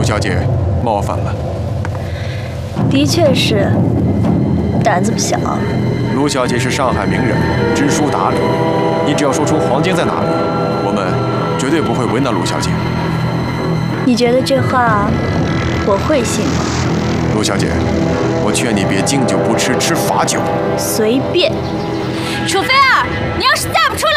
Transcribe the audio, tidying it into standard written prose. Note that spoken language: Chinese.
卢小姐，冒犯了。 的确是，胆子不小。 卢小姐是上海名人，知书达理，你只要说出黄金在哪里，我们绝对不会为难卢小姐。 你觉得这话我会信吗？ 卢小姐，我劝你别敬酒不吃吃罚酒。 随便。 楚菲儿，你要是再不出